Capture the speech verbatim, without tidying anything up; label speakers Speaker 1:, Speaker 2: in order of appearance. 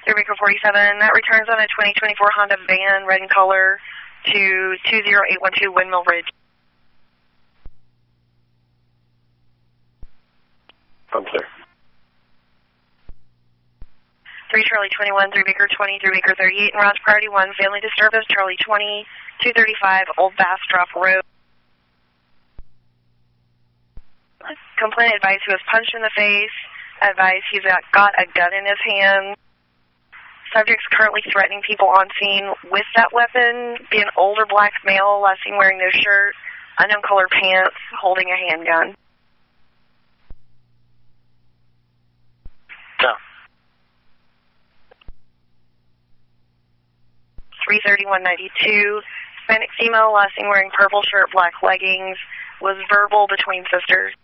Speaker 1: three Baker forty-seven, that returns on a twenty twenty-four Honda van, red in color, to two zero eight one two Windmill Ridge.
Speaker 2: I'm clear.
Speaker 1: three Charlie twenty-one, three Baker twenty, three Baker thirty-eight, and Route Priority one, family disturbance, Charlie twenty, two thirty-five Old Bastrop Road. Complainant advised he was punched in the face, advised he's got, got a gun in his hand. Subject's currently threatening people on scene with that weapon, be an older black male, last seen wearing no shirt, unknown colored pants, holding a handgun.
Speaker 2: No.
Speaker 1: three thirty-one ninety-two, Hispanic female, last seen wearing purple shirt, black leggings, was verbal between sisters.